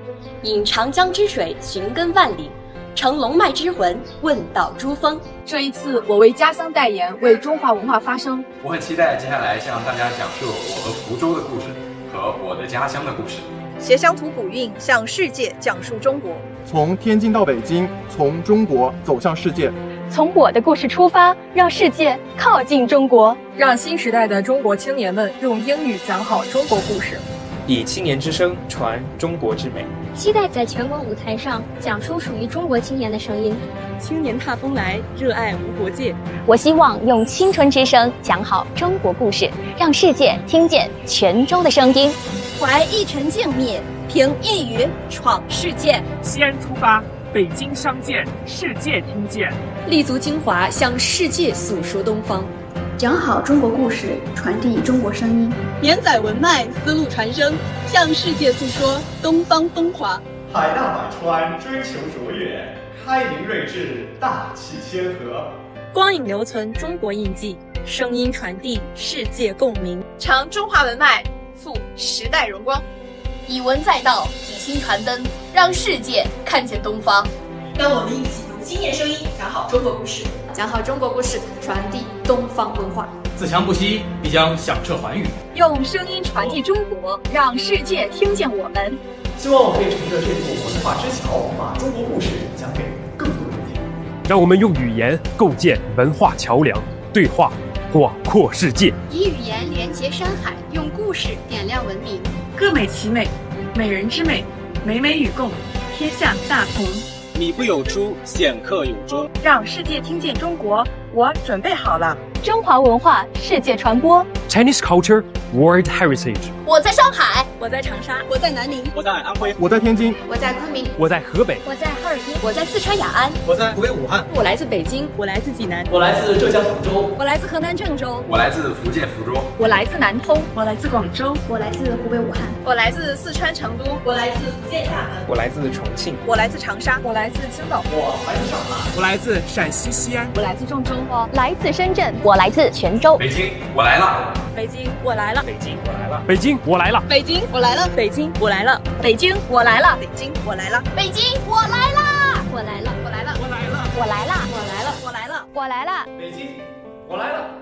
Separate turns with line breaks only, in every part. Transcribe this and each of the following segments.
引长江之水寻根万里，乘龙脉之魂问道珠峰。
这一次，我为家乡代言，为中华文化发声。
我很期待接下来向大家讲述我和福州的故事和我的家乡的故事。
携乡土古韵，向世界讲述中国。
从天津到北京，从中国走向世界。
从我的故事出发，让世界靠近中国，
让新时代的中国青年们用英语讲好中国故事，
以青年之声传中国之美。
期待在全国舞台上讲出属于中国青年的声音。
青年踏风来，热爱无国界。
我希望用青春之声讲好中国故事，让世界听见泉州的声音。
怀一城静谧，凭一语闯世界。
西安出发，北京相见，世界听见。
立足精华，向世界诉说东方。
讲好中国故事，传递中国声音。
连载文脉，丝路传声，向世界诉说东方风华。
海纳百川，追求卓越，开明睿智，大气谦和。
光影留存中国印记，声音传递世界共鸣。
承中华文脉，赴时代荣光。
以文载道，以心传灯，让世界看见东方。
让我们一起用青年声音讲好中国故事，
讲好中国故事，传递东方文化。
自强不息，必将响彻寰宇。
用声音传递中国，让世界听见我们。
希望我可以乘着这座文化之桥，把中国故事讲给更多人听。
让我们用语言构建文化桥梁，对话广阔世界。
以语言连接山海，用故事点亮文明。
各美其美，美人之美，美美与共，天下大同。
米不有出，显客有终。
让世界听见中国，我准备好了。
中华文化世界传播
Chinese culture world heritage。
我在上海，
我在长沙，
我在南宁，
我在安徽，
我在天津，
我在昆明，
我在河北，
我在哈尔滨，
我在四川雅安，
我在湖北武汉，
我来自北京，我来自济南，
我来自浙江杭州，
我来自河南郑州，
我来自福建福州，
我来自南通，我来自广州，
我来自湖北武汉，
我来自四川成都，我来自福建厦门，
我来自重庆，
我来自长沙，
我来自青岛，
我来自上海，
我来自陕西西安，
我来自郑州，
我来自深圳，我来自泉州。
北京，我来了。
北京，我来了。
北京，我来了。
北京，我来了。
北京，我来了。
北京，我来了。
北京，我来了。北京，我来了。
北京，我来啦！
我来了，
我来了，
我来了，
我来了，
我来了，我来了，
我来了。
北京，我来了。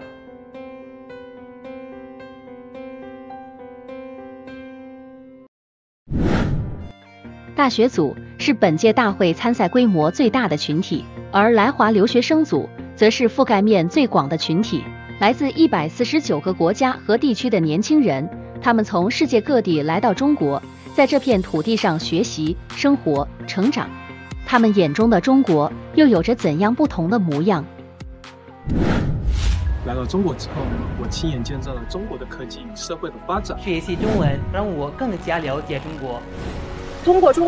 大学组是本届大会参赛规模最大的群体，而来华留学生组则是覆盖面最广的群体，来自149个国家和地区的年轻人，他们从世界各地来到中国，在这片土地上学习、生活、成长。他们眼中的中国又有着怎样不同的模样？
来到中国之后，我亲眼见证了中国的科技与社会的发展。
学习中文让我更加了解中国。
通过中